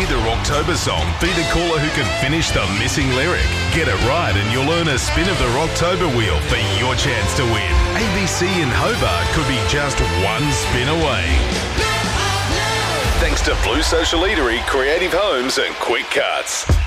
hear the Rocktober song, be the caller who can finish the missing lyric. Get it right and you'll earn a spin of the Rocktober wheel for your chance to win. ABC in Hobart could be just one spin away. Thanks to Blue Social Eatery, Creative Homes and Quick Cuts.